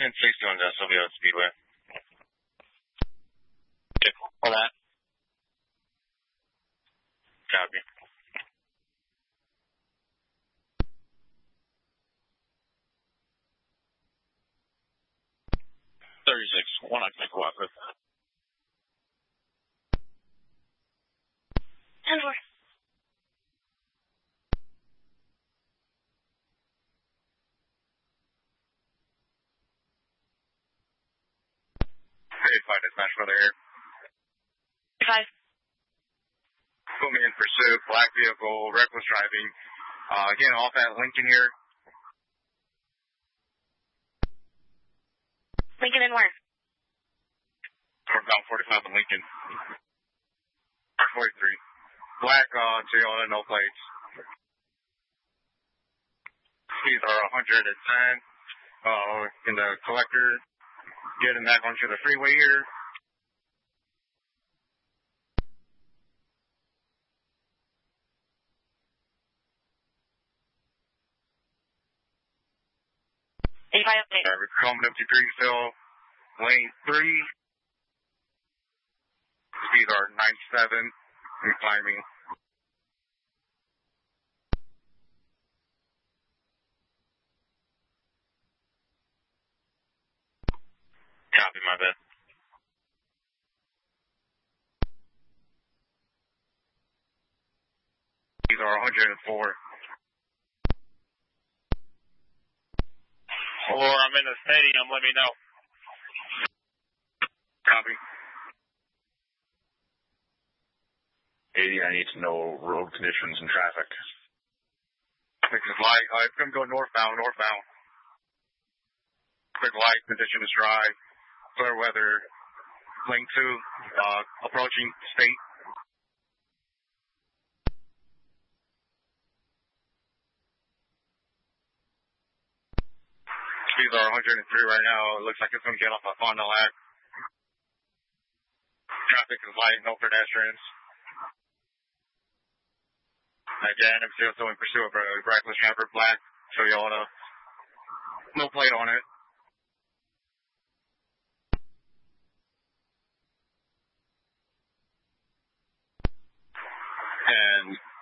And 60 on Sylvia Speedway. For that. Copy. 36, 1 I can make a walk with. 10-4. Hey, 5 dispatch weather here. 5. Put me in pursuit, black vehicle, reckless driving. Again, off at Lincoln here. Lincoln and where? Northbound 45 in Lincoln. 43. Black, Toyota, no plates. Speeds are 110. In the collector, getting back onto the freeway here. Update. We're coming up to Greenville, lane 3. Speeds are 97 and climbing. Copy, my bad. Speeds are 104. Or I'm in the stadium, let me know. Copy. 80, I need to know road conditions and traffic. Quick is light. It's going to go northbound. Quick light, condition is dry. Clear weather. Lane 2, approaching state. Speeds are 103 right now. It looks like it's going to get off at Fond du Lac. Traffic is light, no pedestrians. Again, I'm still in pursuit of a reckless driver, black Toyota. No plate on it. And